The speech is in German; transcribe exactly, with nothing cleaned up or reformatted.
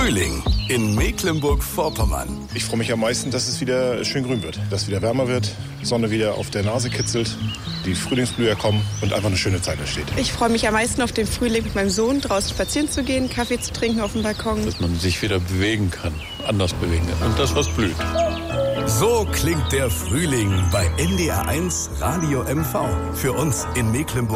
Frühling in Mecklenburg-Vorpommern. Ich freue mich am meisten, dass es wieder schön grün wird, dass es wieder wärmer wird, Sonne wieder auf der Nase kitzelt, die Frühlingsblüher kommen und einfach eine schöne Zeit entsteht. Ich freue mich am meisten auf den Frühling mit meinem Sohn, draußen spazieren zu gehen, Kaffee zu trinken auf dem Balkon. Dass man sich wieder bewegen kann, anders bewegen kann und das, was blüht. So klingt der Frühling bei N D R eins Radio M V. Für uns in Mecklenburg.